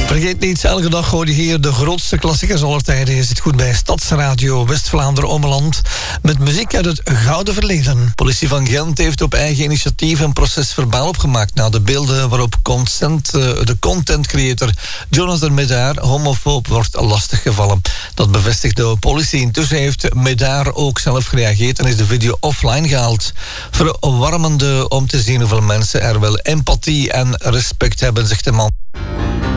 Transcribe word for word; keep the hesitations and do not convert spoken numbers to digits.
Vergeet niet, elke dag hoor je hier de grootste klassiekers aller tijden. Je zit goed bij Stadsradio West-Vlaanderen-Ommeland met muziek uit het gouden verleden. Politie van Gent heeft op eigen initiatief een proces verbaal opgemaakt na de beelden waarop consent, de content creator Jonathan Médard homofoob wordt lastiggevallen. Dat bevestigt de politie. Intussen heeft Médard ook zelf gereageerd en is de video offline gehaald. Verwarmende om te zien hoeveel mensen er wel empathie en respect hebben, zegt de man.